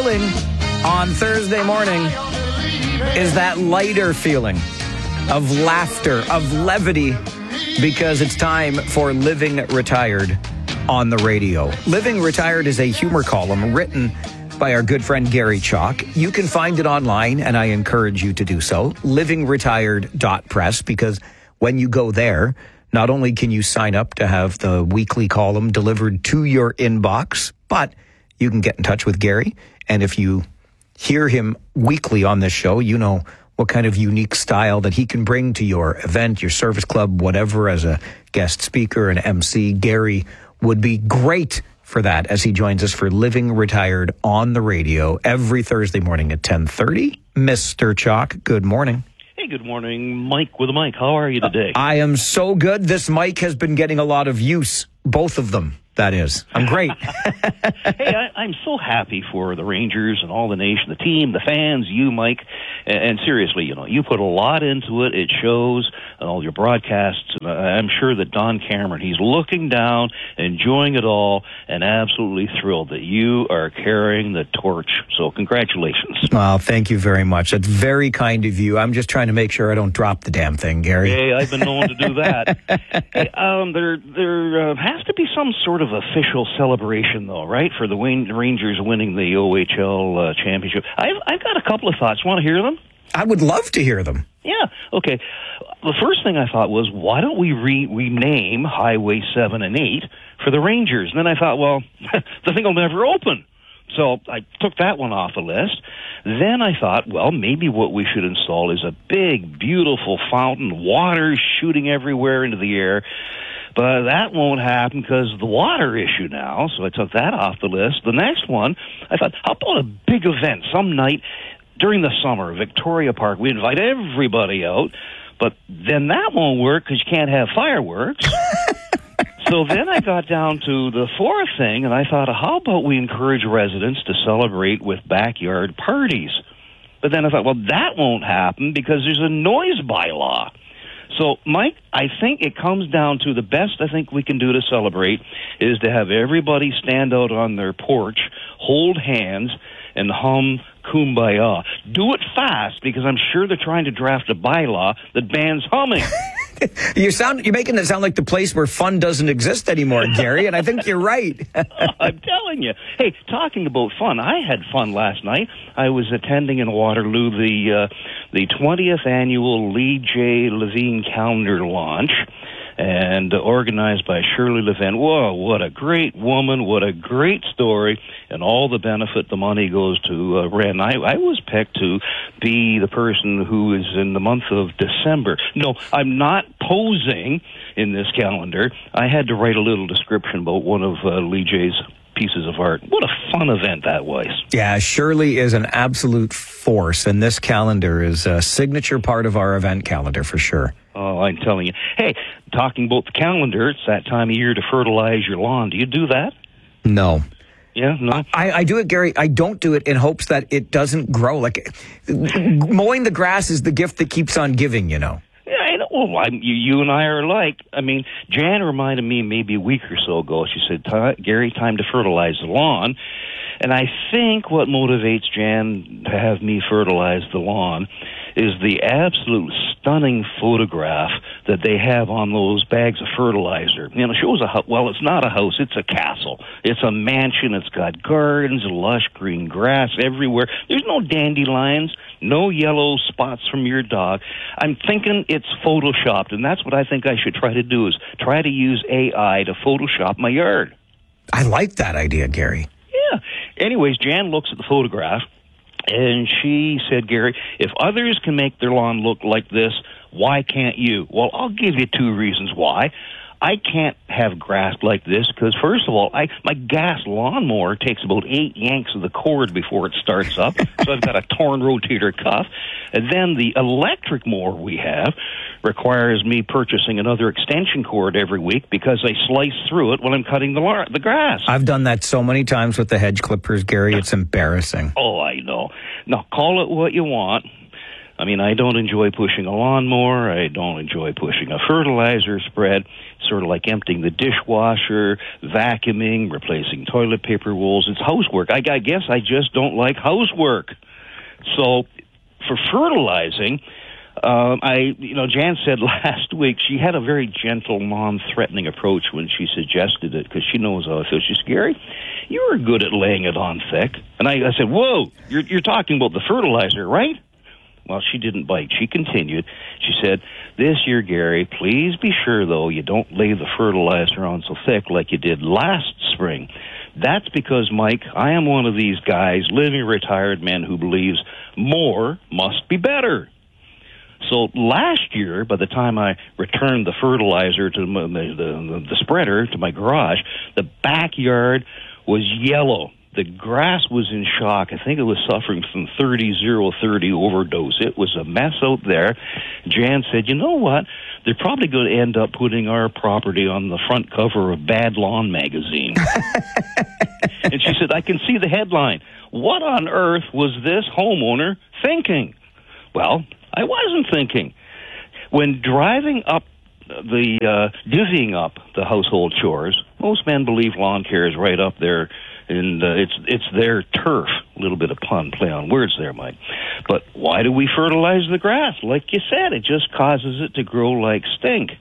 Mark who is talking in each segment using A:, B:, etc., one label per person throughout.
A: feeling on Thursday morning is that lighter feeling of laughter, of levity, because it's time for Living Retired on the radio. Living Retired is a humor column written by our good friend Gary Chalk. You can find it online, and I encourage you to do so, livingretired.press, because when you go there, not only can you sign up to have the weekly column delivered to your inbox, but you can get in touch with Gary. And if you hear him weekly on this show, you know what kind of unique style that he can bring to your event, your service club, whatever, as a guest speaker, an MC. Gary would be great for that as he joins us for Living Retired on the radio every Thursday morning at 10:30. Mr. Chalk, good morning.
B: Hey, good morning, Mike with a mic. How are you today?
A: I am so good. This mic has been getting a lot of use, both of them. That is. I'm great.
B: Hey, I'm so happy for the Rangers and all the nation, the team, the fans, you, Mike. And seriously, you know, you put a lot into it. It shows on all your broadcasts. I'm sure that Don Cameron, he's looking down, enjoying it all, and absolutely thrilled that you are carrying the torch. So congratulations.
A: Well, thank you very much. That's very kind of you. I'm just trying to make sure I don't drop the damn thing, Gary.
B: Hey, I've been known to do that. Hey, there has to be some sort of official celebration, though, right, for the Rangers winning the OHL championship. I've got a couple of thoughts. Want to hear them?
A: I would love to hear them.
B: Yeah, okay. The first thing I thought was, why don't we rename Highway 7 and 8 for the Rangers? And then I thought, well, the thing will never open. So I took that one off the list. Then I thought, well, maybe what we should install is a big, beautiful fountain, water shooting everywhere into the air. But that won't happen because of the water issue now, so I took that off the list. The next one, I thought, how about a big event some night during the summer, Victoria Park? We invite everybody out, but then that won't work because you can't have fireworks. So then I got down to the fourth thing, and I thought, how about we encourage residents to celebrate with backyard parties? But then I thought, well, that won't happen because there's a noise bylaw. So, Mike, I think it comes down to the best I think we can do to celebrate is to have everybody stand out on their porch, hold hands, and hum Kumbaya. Do it fast, because I'm sure they're trying to draft a bylaw that bans humming.
A: You're making it sound like the place where fun doesn't exist anymore, Gary, and I think you're right.
B: I'm telling you. Hey, talking about fun, I had fun last night. I was attending in Waterloo the 20th annual Lee J. Levine calendar launch, and organized by Shirley Levin. Whoa, what a great woman, what a great story, and all the benefit, the money goes to Ren. I was picked to be the person who is in the month of December. No, I'm not posing in this calendar. I had to write a little description about one of Lee J's pieces of art. What a fun event that was.
A: Yeah, Shirley is an absolute force, and this calendar is a signature part of our event calendar for sure.
B: Oh, I'm telling you. Hey, talking about the calendar, it's that time of year to fertilize your lawn. Do you do that?
A: No.
B: Yeah, no?
A: I do it, Gary. I don't do it in hopes that it doesn't grow. Like, mowing the grass is the gift that keeps on giving, you know.
B: Yeah, I know. Well, you and I are alike. I mean, Jan reminded me maybe a week or so ago. She said, Gary, time to fertilize the lawn. And I think what motivates Jan to have me fertilize the lawn is the absolute stunning photograph that they have on those bags of fertilizer. You know, it shows it's not a house, it's a castle. It's a mansion, it's got gardens, lush green grass everywhere. There's no dandelions, no yellow spots from your dog. I'm thinking it's photoshopped, and that's what I think I should try to do, is try to use AI to photoshop my yard.
A: I like that idea, Gary.
B: Yeah. Anyways, Jan looks at the photograph, and she said, Gary, if others can make their lawn look like this, why can't you? Well, I'll give you two reasons why. I can't have grass like this because, first of all, my gas lawnmower takes about 8 yanks of the cord before it starts up, so I've got a torn rotator cuff. And then the electric mower we have requires me purchasing another extension cord every week because I slice through it when I'm cutting the grass.
A: I've done that so many times with the hedge clippers, Gary. It's embarrassing.
B: Oh, I know. Now, call it what you want. I mean, I don't enjoy pushing a lawnmower. I don't enjoy pushing a fertilizer spread. Sort of like emptying the dishwasher, vacuuming, replacing toilet paper rolls. It's housework. I guess I just don't like housework. So for fertilizing, Jan said last week she had a very gentle, non-threatening approach when she suggested it because she knows how it feels. She said, Gary, you were good at laying it on thick. And I said, whoa, you're talking about the fertilizer, right? Well, she didn't bite. She continued. She said, this year, Gary, please be sure, though, you don't lay the fertilizer on so thick like you did last spring. That's because, Mike, I am one of these guys, living retired men, who believes more must be better. So last year, by the time I returned the fertilizer to the spreader to my garage, the backyard was yellow. The grass was in shock. I think it was suffering from 30 overdose. It was a mess out there. Jan said, you know what? They're probably going to end up putting our property on the front cover of Bad Lawn magazine. And she said, I can see the headline. What on earth was this homeowner thinking? Well, I wasn't thinking. When driving up divvying up the household chores, most men believe lawn care is right up there, and it's their turf. A little bit of play on words there, Mike. But why do we fertilize the grass? Like you said, it just causes it to grow like stink.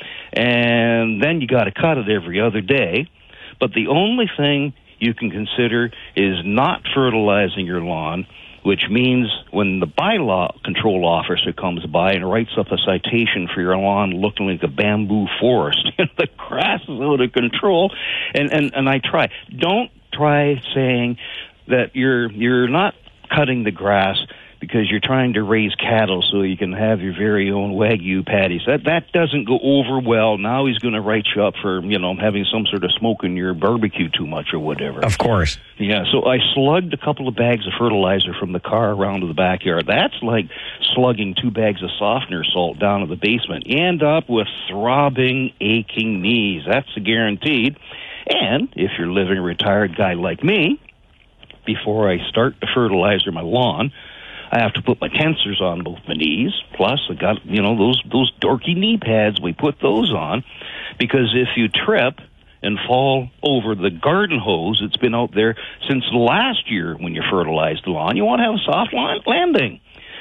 B: And then you got to cut it every other day. But the only thing you can consider is not fertilizing your lawn, which means when the bylaw control officer comes by and writes up a citation for your lawn looking like a bamboo forest, the grass is out of control, and I try. Don't try saying that you're not cutting the grass because you're trying to raise cattle so you can have your very own Wagyu patties. That doesn't go over well. Now he's going to write you up for, having some sort of smoke in your barbecue too much or whatever.
A: Of course.
B: Yeah, so I slugged a couple of bags of fertilizer from the car around to the backyard. That's like slugging 2 bags of softener salt down to the basement. You end up with throbbing, aching knees. That's guaranteed. And if you're a living retired guy like me, before I start to fertilizer my lawn, I have to put my tensors on both my knees. Plus, I got, those dorky knee pads. We put those on because if you trip and fall over the garden hose that's been out there since last year when you fertilized the lawn, you want to have a soft landing.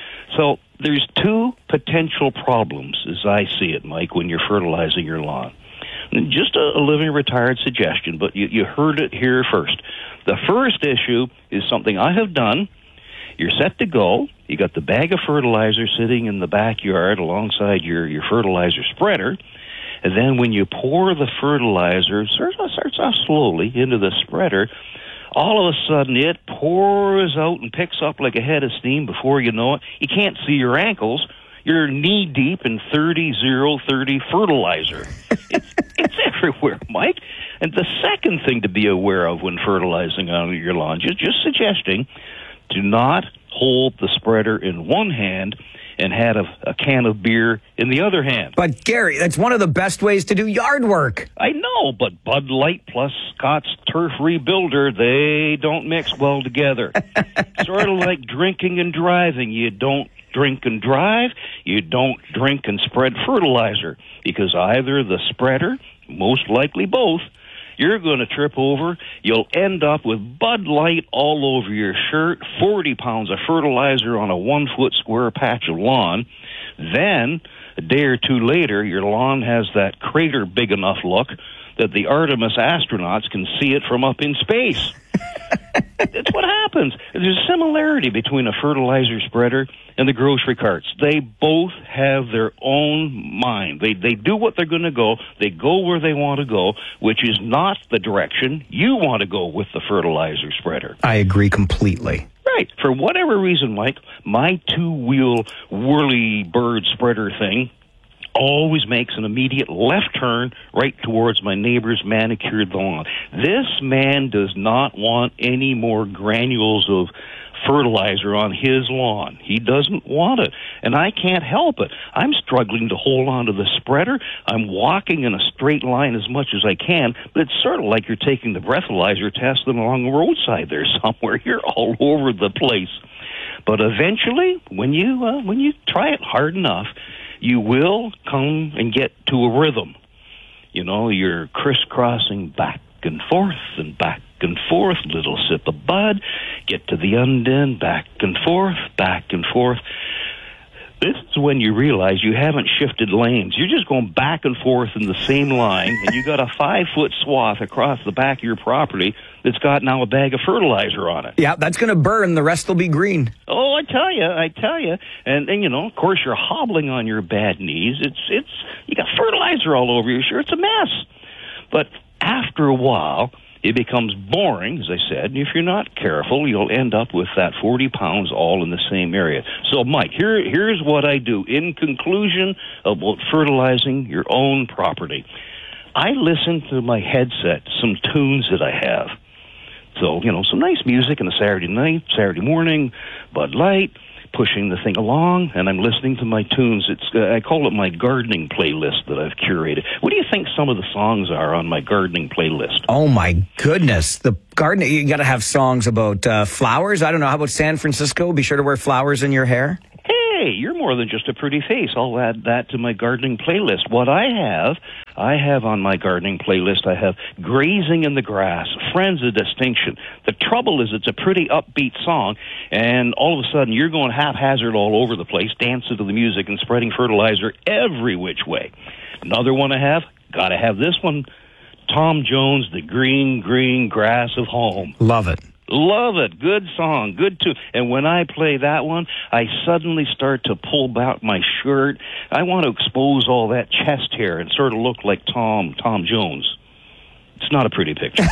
B: So there's 2 potential problems, as I see it, Mike, when you're fertilizing your lawn. Just a living retired suggestion, but you heard it here first. The first issue is something I have done. You're set to go. You got the bag of fertilizer sitting in the backyard alongside your fertilizer spreader. And then when you pour the fertilizer, it starts off slowly into the spreader. All of a sudden, it pours out and picks up like a head of steam before you know it. You can't see your ankles. You're knee-deep in 30 fertilizer. It's everywhere, Mike. And the second thing to be aware of when fertilizing on your lawn, just suggesting, do not hold the spreader in one hand and have a can of beer in the other hand.
A: But, Gary, that's one of the best ways to do yard work.
B: I know, but Bud Light plus Scott's Turf Rebuilder, they don't mix well together. Sort of like drinking and driving. You don't drink and drive, you don't drink and spread fertilizer, because either the spreader, most likely both, you're going to trip over. You'll end up with Bud Light all over your shirt, 40 pounds of fertilizer on a 1-foot square patch of lawn. Then, a day or 2 later, your lawn has that crater big enough look that the Artemis astronauts can see it from up in space. That's what happens. There's a similarity between a fertilizer spreader and the grocery carts. They both have their own mind. They do what they're going to go. They go where they want to go, which is not the direction you want to go with the fertilizer spreader.
A: I agree completely.
B: Right. For whatever reason, Mike, my 2-wheel whirly bird spreader thing always makes an immediate left turn right towards my neighbor's manicured lawn. This man does not want any more granules of fertilizer on his lawn. He doesn't want it, and I can't help it. I'm struggling to hold on to the spreader. I'm walking in a straight line as much as I can, but it's sort of like you're taking the breathalyzer test along the roadside there somewhere. You're all over the place. But eventually, when you try it hard enough, you will come and get to a rhythm. You know, you're crisscrossing back and forth, little sip of bud, get to the undin, back and forth. This is when you realize you haven't shifted lanes. You're just going back and forth in the same line, and you got a 5-foot swath across the back of your property that's got now a bag of fertilizer on it.
A: Yeah, that's going to burn. The rest will be green.
B: Oh, I tell you. And you know, of course, you're hobbling on your bad knees. It's you got fertilizer all over your shirt. It's a mess. But after a while, it becomes boring, as I said, and if you're not careful, you'll end up with that 40 pounds all in the same area. So, Mike, here's what I do. In conclusion about fertilizing your own property, I listen to my headset, some tunes that I have. So, you know, some nice music on a Saturday night, Saturday morning, Bud Light, pushing the thing along, and I'm listening to my tunes. I call it my gardening playlist that I've curated. What do you think some of the songs are on my gardening playlist?
A: Oh, my goodness. The gardening, you got to have songs about flowers. I don't know. How about San Francisco? Be sure to wear flowers in your hair.
B: Hey, you're more than just a pretty face. I'll add that to my gardening playlist. What I have on my gardening playlist, I have Grazing in the Grass, Friends of Distinction. The trouble is it's a pretty upbeat song, and all of a sudden you're going haphazard all over the place, dancing to the music and spreading fertilizer every which way. Another one I have, got to have this one, Tom Jones, The Green, Green Grass of Home.
A: Love it.
B: Love it. Good song. Good tune. And when I play that one, I suddenly start to pull back my shirt. I want to expose all that chest hair and sort of look like Tom Jones. It's not a pretty picture.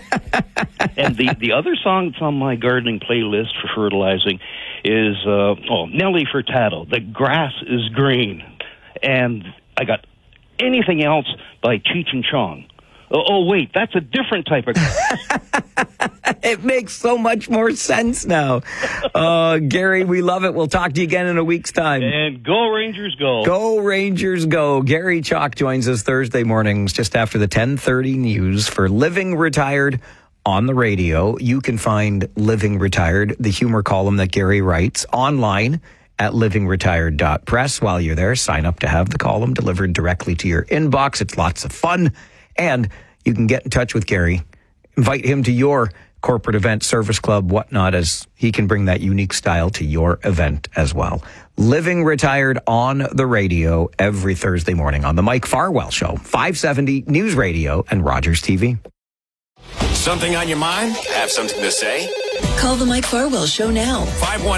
B: And the other song that's on my gardening playlist for fertilizing is Nelly Furtado, The Grass is Green. And I got anything else by Cheech and Chong. Oh, wait, that's a different type of grass.
A: It makes so much more sense now. Gary, we love it. We'll talk to you again in a week's time.
B: And go Rangers, go.
A: Go Rangers, go. Gary Chalk joins us Thursday mornings just after the 10:30 news for Living Retired on the radio. You can find Living Retired, the humor column that Gary writes, online at livingretired.press. While you're there, sign up to have the column delivered directly to your inbox. It's lots of fun. And you can get in touch with Gary, invite him to your corporate event, service club, whatnot, as he can bring that unique style to your event as well. Living Retired on the radio every Thursday morning on the Mike Farwell Show, 570 News Radio and Rogers TV.
C: Something on your mind? Have something to say?
D: Call the Mike Farwell Show now.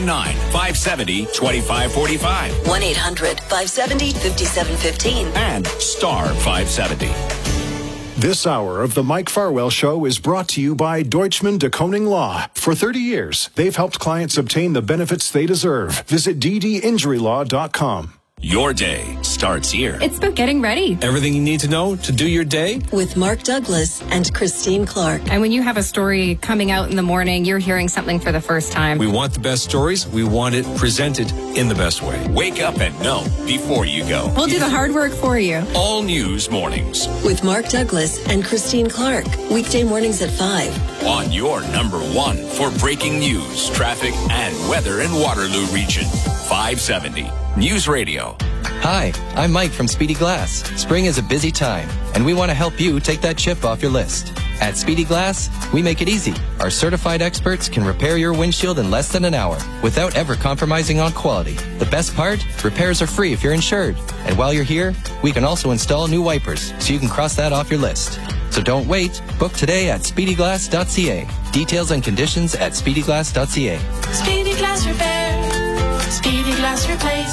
C: 519-570-2545.
D: 1-800-570-5715.
C: And star 570.
E: This hour of the Mike Farwell Show is brought to you by Deutschman de Koning Law. For 30 years, they've helped clients obtain the benefits they deserve. Visit ddinjurylaw.com.
C: Your day starts here.
F: It's about getting ready.
G: Everything you need to know to do your day.
D: With Mark Douglas and Christine Clark.
F: And when you have a story coming out in the morning, you're hearing something for the first time.
G: We want the best stories. We want it presented in the best way.
C: Wake up and know before you go.
F: We'll do the hard work for you.
C: All news mornings.
D: With Mark Douglas and Christine Clark. Weekday mornings at 5.
C: On your number one for breaking news, traffic, and weather in Waterloo region. 570 News Radio.
H: Hi, I'm Mike from Speedy Glass. Spring is a busy time, and we want to help you take that chip off your list. At Speedy Glass, we make it easy. Our certified experts can repair your windshield in less than an hour without ever compromising on quality. The best part? Repairs are free if you're insured. And while you're here, we can also install new wipers so you can cross that off your list. So don't wait. Book today at speedyglass.ca. Details and conditions at speedyglass.ca.
I: Speedy Glass Repair. Speedy Glass Replace.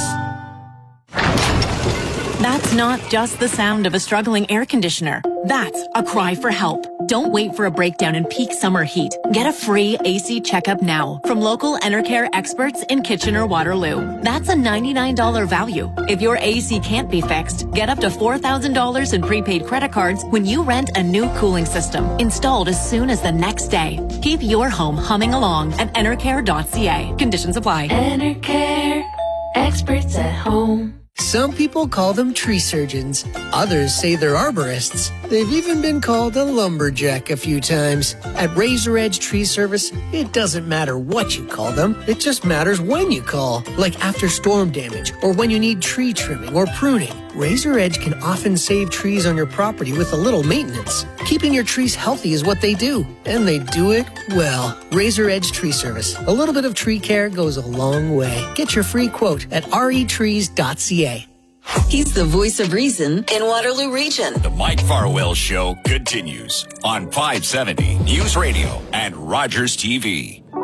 J: That's not just the sound of a struggling air conditioner. That's a cry for help. Don't wait for a breakdown in peak summer heat. Get a free AC checkup now from local Enercare experts in Kitchener-Waterloo. That's a $99 value. If your AC can't be fixed, get up to $4,000 in prepaid credit cards when you rent a new cooling system installed as soon as the next day. Keep your home humming along at enercare.ca. Conditions apply.
I: Enercare, experts at home.
K: Some people call them tree surgeons. Others say they're arborists. They've even been called a lumberjack a few times. At Razor Edge Tree Service, it doesn't matter what you call them. It just matters when you call, like after storm damage or when you need tree trimming or pruning. Razor Edge can often save trees on your property with a little maintenance. Keeping your trees healthy is what they do, and they do it well. Razor Edge Tree Service. A little bit of tree care goes a long way. Get your free quote at retrees.ca.
D: He's the voice of reason in Waterloo Region.
C: The Mike Farwell Show continues on 570 News Radio and Rogers TV.